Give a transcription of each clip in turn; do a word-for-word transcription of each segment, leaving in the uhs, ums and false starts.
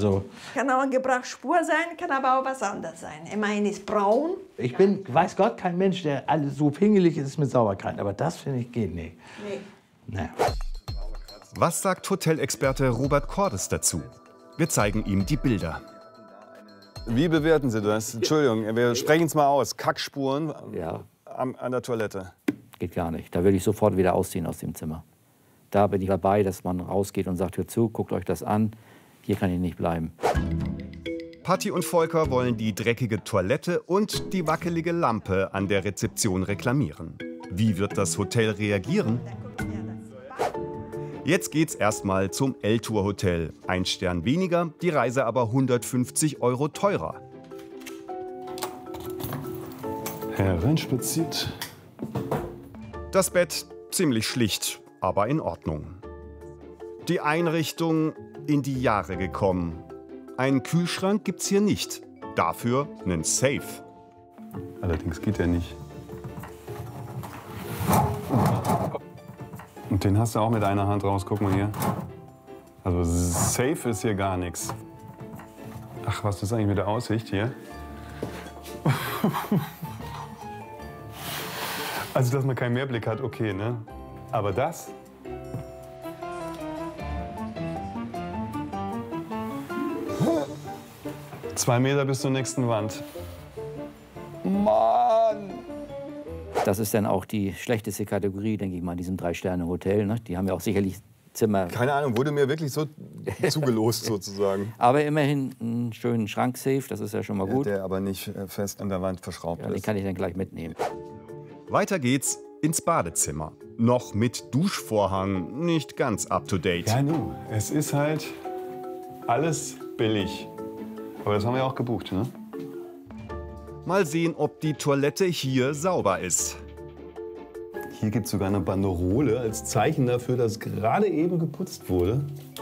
Also Kann auch eine Gebrauchsspur sein, kann aber auch was anderes sein. Immerhin ist braun. ich bin, weiß Gott, kein Mensch, der alles so pingelig ist mit Sauberkeit. Aber das finde ich geht nicht. Nee. Nee. Was sagt Hotelexperte Robert Cordes dazu? Wir zeigen ihm die Bilder. Wie bewerten Sie das? Entschuldigung, wir sprechen es mal aus. Kackspuren Ja, an, an der Toilette. geht gar nicht. Da würde ich sofort wieder ausziehen aus dem Zimmer. Da bin ich dabei, dass man rausgeht und sagt, hört zu, guckt euch das an. Hier kann ich nicht bleiben. Patti und Volker wollen die dreckige Toilette und die wackelige Lampe an der Rezeption reklamieren. Wie wird das Hotel reagieren? Jetzt geht's erstmal zum L-Tour Hotel. Ein Stern weniger, die Reise aber hundertfünfzig Euro teurer. Hereinspaziert. Das Bett ziemlich schlicht, aber in Ordnung. Die Einrichtung in die Jahre gekommen. Einen Kühlschrank gibt's hier nicht. Dafür einen Safe. Allerdings geht der nicht. Und den hast du auch mit einer Hand raus. Guck mal hier. Also safe ist hier gar nichts. Ach, was ist eigentlich mit der Aussicht hier? Also, dass man keinen Mehrblick hat, okay, ne? Aber das? Zwei Meter bis zur nächsten Wand. Mann! Das ist dann auch die schlechteste Kategorie, denke ich mal, in diesem Drei-Sterne-Hotel. Ne? Die haben ja auch sicherlich Zimmer. Keine Ahnung, wurde mir wirklich so zugelost sozusagen. Aber immerhin einen schönen Schranksafe, das ist ja schon mal gut. Der aber nicht fest an der Wand verschraubt Ja, den ist. kann ich dann gleich mitnehmen. Weiter geht's ins Badezimmer. Noch mit Duschvorhang, nicht ganz up to date. Ja, nu, es ist halt alles billig. Aber das haben wir ja auch gebucht, ne? Mal sehen, ob die Toilette hier sauber ist. Hier gibt es sogar eine Banderole als Zeichen dafür, dass gerade eben geputzt wurde.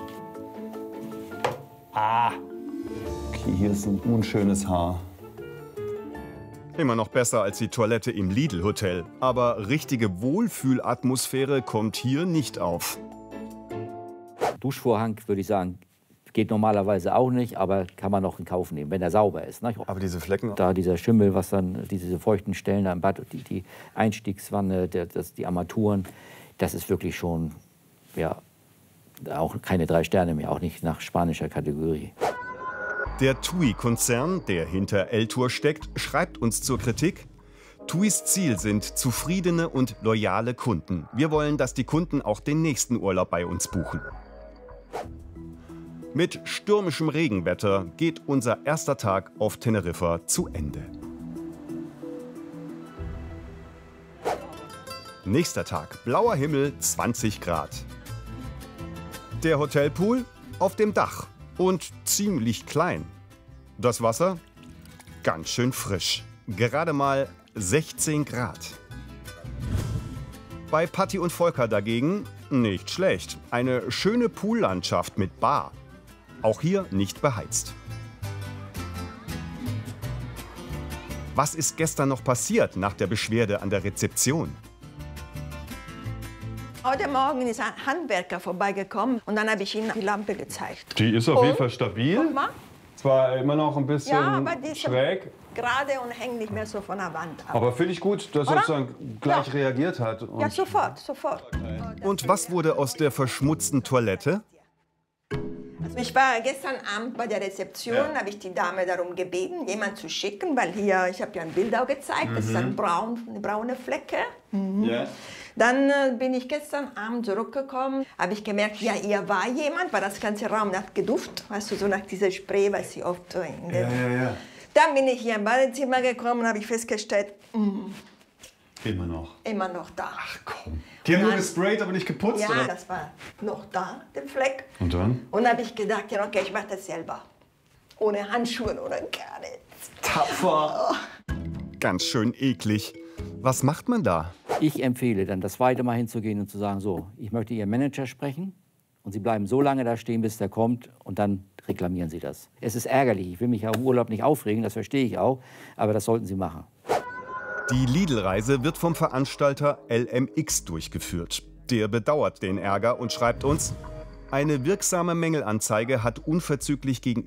Ah! Okay, hier ist ein unschönes Haar. Immer noch besser als die Toilette im Lidl-Hotel. Aber richtige Wohlfühlatmosphäre kommt hier nicht auf. Duschvorhang, würde ich sagen, geht normalerweise auch nicht, aber kann man noch in Kauf nehmen, wenn er sauber ist. Ne? Aber diese Flecken. Da dieser Schimmel, was dann, diese feuchten Stellen am Bad, die, die Einstiegswanne, der, das, die Armaturen, das ist wirklich schon, ja, auch keine drei Sterne mehr, auch nicht nach spanischer Kategorie. Der TUI-Konzern, der hinter L-Tour steckt, schreibt uns zur Kritik: TUIs Ziel sind zufriedene und loyale Kunden. Wir wollen, dass die Kunden auch den nächsten Urlaub bei uns buchen. Mit stürmischem Regenwetter geht unser erster Tag auf Teneriffa zu Ende. Nächster Tag, blauer Himmel, zwanzig Grad. Der Hotelpool auf dem Dach und ziemlich klein. Das Wasser ganz schön frisch, gerade mal sechzehn Grad. Bei Patti und Volker dagegen nicht schlecht, eine schöne Poollandschaft mit Bar. Auch hier nicht beheizt. Was ist gestern noch passiert nach der Beschwerde an der Rezeption? Heute Morgen ist ein Handwerker vorbeigekommen und dann habe ich ihm die Lampe gezeigt. Die ist auf Und? jeden Fall stabil. Guck mal. Zwar immer noch ein bisschen Ja, aber die ist schräg. gerade und hängt nicht mehr so von der Wand ab. Aber finde ich gut, dass er Oder? sozusagen gleich Ja. reagiert hat. Und Ja, sofort, sofort. Und was wurde aus der verschmutzten Toilette? Also ich war gestern Abend bei der Rezeption, Ja. habe ich die Dame darum gebeten, jemanden zu schicken, weil hier, ich habe ja ein Bild auch gezeigt, das ist ein braun, eine braune Flecke. Ja. Dann äh, bin ich gestern Abend zurückgekommen, habe ich gemerkt, ja, hier war jemand, weil das ganze Raum hat geduftet, weißt du, so nach dieser Spray, was sie oft so in der... Ja, ja, ja. Dann bin ich hier im Badezimmer gekommen und habe ich festgestellt, mh, Immer noch. immer noch da. Ach komm. Die haben nur Nein. gesprayt, aber nicht geputzt, Ja, oder? das war noch da, der Fleck. Und dann? Und dann habe ich gedacht, ja, okay, ich mache das selber. Ohne Handschuhe oder gar nichts. Tapfer. Ganz schön eklig. Was macht man da? Ich empfehle dann, das zweite Mal hinzugehen und zu sagen, so, ich möchte Ihren Manager sprechen und Sie bleiben so lange da stehen, bis der kommt und dann reklamieren Sie das. Es ist ärgerlich, ich will mich ja im Urlaub nicht aufregen, das verstehe ich auch, aber das sollten Sie machen. Die Lidl-Reise wird vom Veranstalter L M X durchgeführt. Der bedauert den Ärger und schreibt uns: Eine wirksame Mängelanzeige hat unverzüglich gegenüber